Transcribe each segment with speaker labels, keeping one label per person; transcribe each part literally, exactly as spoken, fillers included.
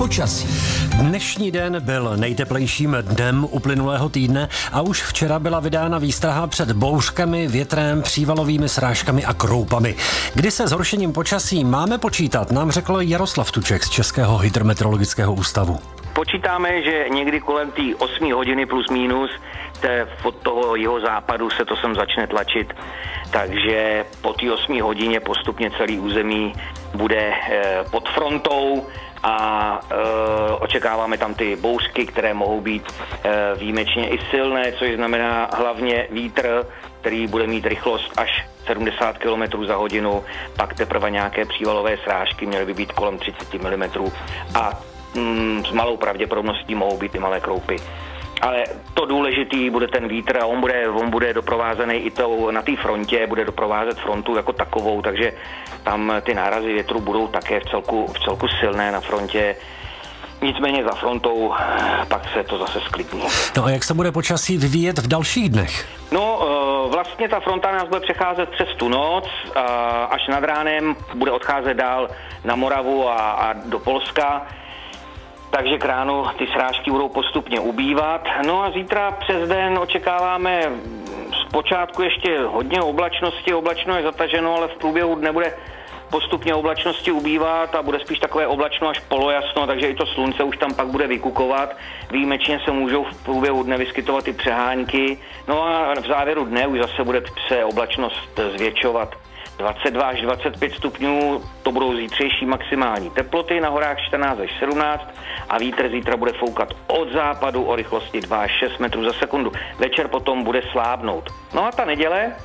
Speaker 1: počasí.
Speaker 2: Dnešní den byl nejteplejším dnem uplynulého týdne a už včera byla vydána výstraha před bouřkami, větrem, přívalovými srážkami a kroupami. Kdy se zhoršením počasí máme počítat, nám řekl Jaroslav Tuček z Českého hydrometeorologického ústavu.
Speaker 3: Počítáme, že někdy kolem té osmé hodiny plus minus od toho jeho západu se to sem začne tlačit, takže po té osmé hodině postupně celý území bude pod frontou a e, očekáváme tam ty bouřky, které mohou být e, výjimečně i silné, což znamená hlavně vítr, který bude mít rychlost až sedmdesát kilometrů za hodinu, pak teprve nějaké přívalové srážky měly by být kolem třicet milimetrů a mm, s malou pravděpodobností mohou být i malé kroupy. Ale to důležitý bude ten vítr a on bude, on bude doprovázený i tou, na té frontě, bude doprovázet frontu jako takovou, takže tam ty nárazy větru budou také v celku, v celku silné na frontě. Nicméně za frontou pak se to zase sklidní.
Speaker 2: No a jak se bude počasí vyvíjet v dalších dnech?
Speaker 3: No vlastně ta fronta nás bude přecházet přes tu noc, až nad ránem bude odcházet dál na Moravu a, a do Polska. Takže k ránu ty srážky budou postupně ubývat. No a zítra přes den očekáváme zpočátku ještě hodně oblačnosti. Oblačno je zataženo, ale v průběhu dne bude postupně oblačnosti ubývat a bude spíš takové oblačno až polojasno, takže i to slunce už tam pak bude vykukovat. Výjimečně se můžou v průběhu dne vyskytovat i přehánky. No a v závěru dne už zase bude se oblačnost zvětšovat. dvacet dva až dvacet pět stupňů, to budou zítřejší maximální teploty, na horách čtrnáct až sedmnáct a vítr zítra bude foukat od západu o rychlosti dva až šest metrů za sekundu. Večer potom bude slábnout. No a ta neděle, e,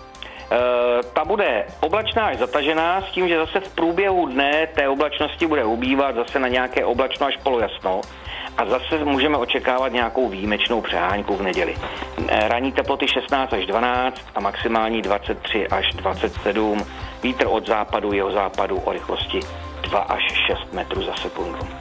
Speaker 3: ta bude oblačná až zatažená, s tím, že zase v průběhu dne té oblačnosti bude ubývat zase na nějaké oblačno až polojasno. A zase můžeme očekávat nějakou výjimečnou přehánku v neděli. Ranní teploty šestnáct až dvanáct a maximální dvacet tři až dvacet sedm. Vítr od západu, jeho západu o rychlosti dva až šest metrů za sekundu.